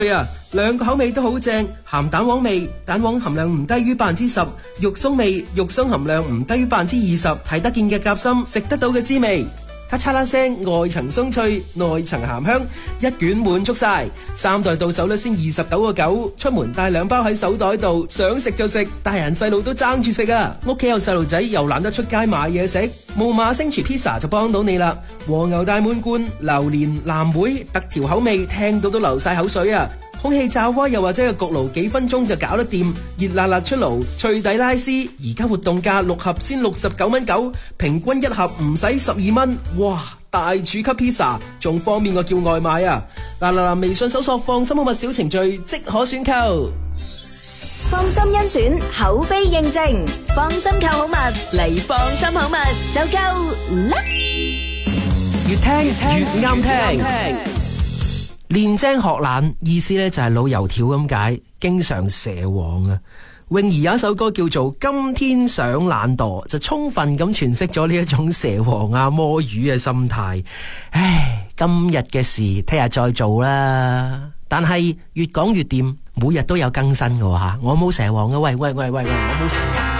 啊，兩個口味都好正，鹹蛋黃味，蛋黃含量唔低於10%；肉鬆味，肉鬆含量唔低於20%，睇得見嘅夾心，食得到嘅滋味。咔嚓啦聲，外層鬆脆，內層鹹香，一卷滿足晒。3袋到手率先29.9，出門帶2包喺手袋度，想食就食，大人細路都爭住食啊！屋企有細路仔又懶得出街買嘢食，木馬星廚 pizza 就幫到你啦！和牛大滿貫、榴蓮、藍莓、特調口味，聽到都流晒口水啊！空氣炸鍋又或者個焗爐幾分鐘就搞得掂，熱辣辣出爐，脆底拉絲。而家活動價6盒先69.9，平均1盒唔使12蚊。哇！大廚級 pizza 仲方便過叫外賣啊！嗱，微信搜索放心好物小程序即可選購。 放心甄選，口碑認證，放心購好物嚟放心好物就夠啦！ 越聽越啱聽。練精學懶意思咧就係老油條咁解，經常蛇王啊。泳兒有一首歌叫做《今天想懶惰》，就充分咁詮釋咗呢一種蛇王啊摸魚嘅心態。唉，今日嘅事聽日再做啦。但係越講越掂，每日都有更新嘅吓，我冇蛇王嘅，喂，我冇蛇王。